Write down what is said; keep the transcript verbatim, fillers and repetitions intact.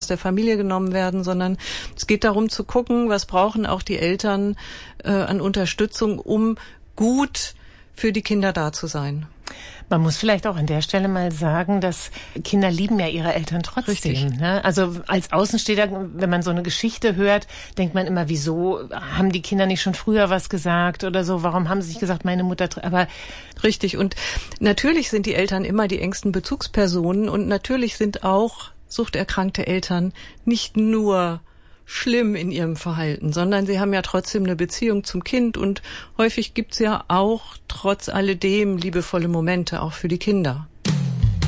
der Familie genommen werden, sondern es geht darum zu gucken, was brauchen auch die Eltern äh, an Unterstützung, um gut für die Kinder da zu sein. Man muss vielleicht auch an der Stelle mal sagen, dass Kinder lieben ja ihre Eltern trotzdem. Richtig. Ne? Also als Außenstehender, wenn man so eine Geschichte hört, denkt man immer, wieso haben die Kinder nicht schon früher was gesagt oder so? Warum haben sie nicht gesagt, meine Mutter... Aber richtig. Und natürlich sind die Eltern immer die engsten Bezugspersonen und natürlich sind auch suchterkrankte Eltern nicht nur schlimm in ihrem Verhalten, sondern sie haben ja trotzdem eine Beziehung zum Kind und häufig gibt's ja auch trotz alledem liebevolle Momente auch für die Kinder.